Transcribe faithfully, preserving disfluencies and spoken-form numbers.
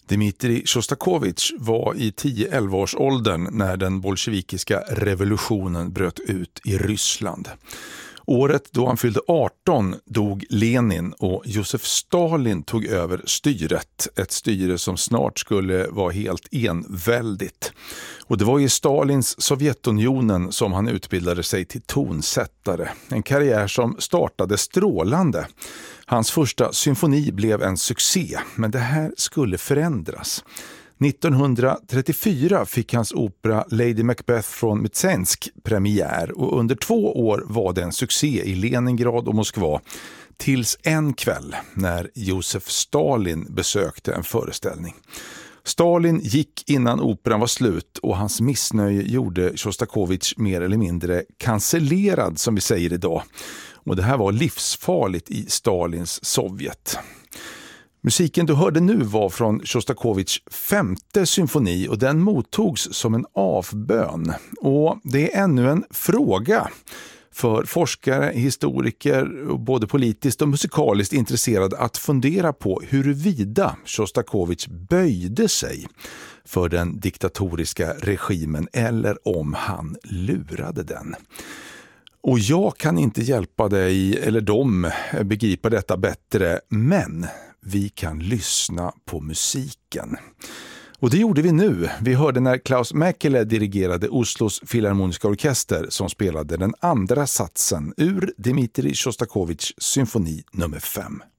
Dmitrij Sjostakovitj var i tio till elva års åldern när den bolsjevikiska revolutionen bröt ut i Ryssland. Året då han fyllde arton dog Lenin och Josef Stalin tog över styret. Ett styre som snart skulle vara helt enväldigt. Och det var i Stalins Sovjetunionen som han utbildade sig till tonsättare. En karriär som startade strålande. Hans första symfoni blev en succé, men det här skulle förändras. nittonhundratrettiofyra fick hans opera Lady Macbeth från Mtsensk premiär och under två år var det en succé i Leningrad och Moskva tills en kväll när Josef Stalin besökte en föreställning. Stalin gick innan operan var slut och hans missnöje gjorde Sjostakovitj mer eller mindre cancellerad som vi säger idag. Och det här var livsfarligt i Stalins Sovjet. Musiken du hörde nu var från Sjostakovitjs femte symfoni och den mottogs som en avbön. Och det är ännu en fråga för forskare, historiker och både politiskt och musikaliskt intresserade att fundera på huruvida Sjostakovitj böjde sig för den diktatoriska regimen eller om han lurade den. Och jag kan inte hjälpa dig eller dem begripa detta bättre, men vi kan lyssna på musiken. Och det gjorde vi nu. Vi hörde när Klaus Mäkelä dirigerade Oslos Filharmoniska orkester som spelade den andra satsen ur Dmitrij Sjostakovitjs symfoni nummer fem.